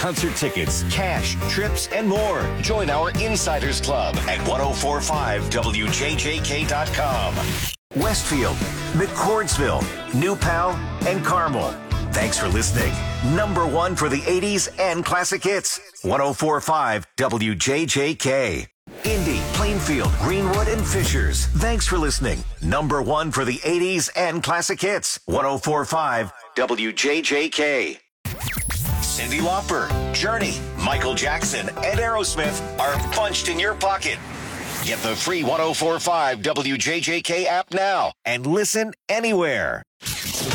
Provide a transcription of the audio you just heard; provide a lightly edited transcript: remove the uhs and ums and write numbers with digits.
concert tickets, cash, trips, and more. Join our Insiders Club at 1045WJJK.com. Westfield, McCordsville, New Pal, and Carmel. Thanks for listening. Number one for the 80s and classic hits. 1045 WJJK. Indy, Plainfield, Greenwood, and Fishers. Thanks for listening. Number one for the 80s and classic hits. 1045 WJJK. Cyndi Lauper, Journey, Michael Jackson, and Aerosmith are bunched in your pocket. Get the free 1045 WJJK app now and listen anywhere.